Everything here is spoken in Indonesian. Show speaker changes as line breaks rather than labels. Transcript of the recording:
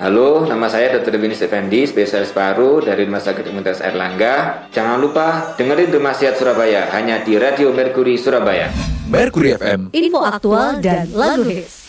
Halo, nama saya Dr. Devinis Effendi, spesialis paru dari Rumah Sakit Universitas Airlangga. Jangan lupa dengerin Rumah Sehat Surabaya hanya di Radio Mercury Surabaya.
Mercury FM.
Info aktual dan lagu hits.